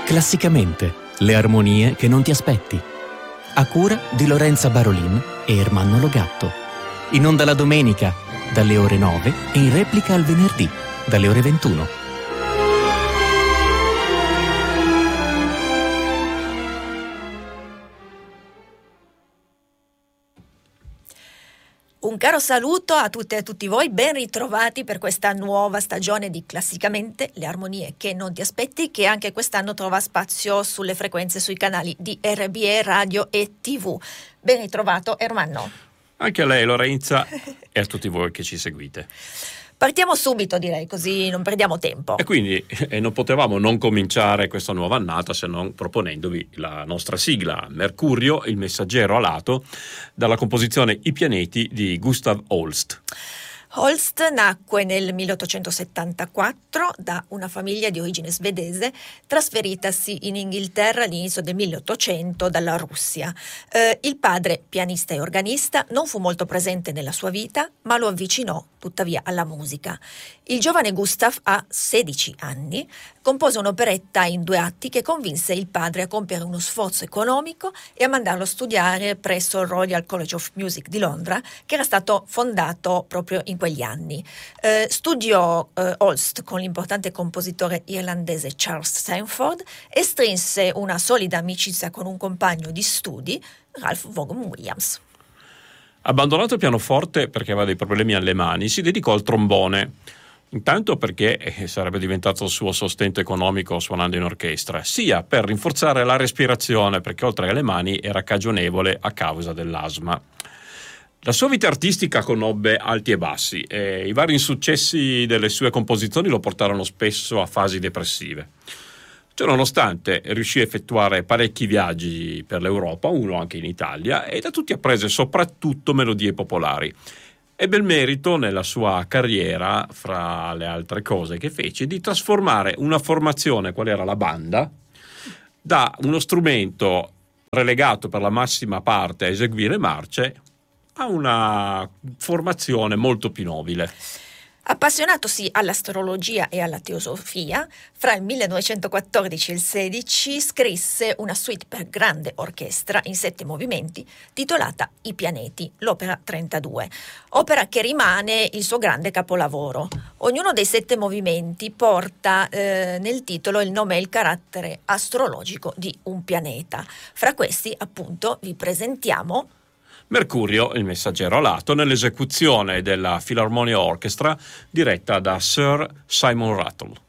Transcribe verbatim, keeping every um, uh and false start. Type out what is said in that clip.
Classicamente, le armonie che non ti aspetti. A cura di Lorenza Barolin e Ermanno Logatto. In onda la domenica, dalle ore nove e in replica al venerdì, dalle ore ventuno. Un caro saluto a tutte e a tutti voi, ben ritrovati per questa nuova stagione di Classicamente, le armonie che non ti aspetti, che anche quest'anno trova spazio sulle frequenze, sui canali di R B E Radio e tivù. Ben ritrovato Ermanno. Anche a lei Lorenza e a tutti voi che ci seguite. Partiamo subito, direi, così non perdiamo tempo. E quindi eh, non potevamo non cominciare questa nuova annata se non proponendovi la nostra sigla, Mercurio, il messaggero alato, dalla composizione I pianeti di Gustav Holst. Holst nacque nel milleottocentosettantaquattro da una famiglia di origine svedese trasferitasi in Inghilterra all'inizio del milleottocento dalla Russia. Eh, il padre, pianista e organista, non fu molto presente nella sua vita, ma lo avvicinò tuttavia alla musica. Il giovane Gustav, a sedici anni, compose un'operetta in due atti che convinse il padre a compiere uno sforzo economico e a mandarlo a studiare presso il Royal College of Music di Londra, che era stato fondato proprio in quegli anni. Eh, studiò eh, Holst con l'importante compositore irlandese Charles Stanford e strinse una solida amicizia con un compagno di studi, Ralph Vaughan Williams. Abbandonato il pianoforte perché aveva dei problemi alle mani, si dedicò al trombone. Intanto perché sarebbe diventato il suo sostento economico suonando in orchestra, sia per rinforzare la respirazione, perché oltre alle mani era cagionevole a causa dell'asma. La sua vita artistica conobbe alti e bassi e i vari insuccessi delle sue composizioni lo portarono spesso a fasi depressive. Ciononostante riuscì a effettuare parecchi viaggi per l'Europa, uno anche in Italia, e da tutti apprese soprattutto melodie popolari. Ebbe il merito nella sua carriera, fra le altre cose che fece, di trasformare una formazione, qual era la banda, da uno strumento relegato per la massima parte a eseguire marce a una formazione molto più nobile. Appassionatosi all'astrologia e alla teosofia, fra il millenovecentoquattordici e il sedici scrisse una suite per grande orchestra in sette movimenti titolata I pianeti, l'opera trentadue, opera che rimane il suo grande capolavoro. Ognuno dei sette movimenti porta eh, nel titolo il nome e il carattere astrologico di un pianeta. Fra questi, appunto, vi presentiamo Mercurio, il messaggero alato, nell'esecuzione della Philharmonia Orchestra diretta da Sir Simon Rattle.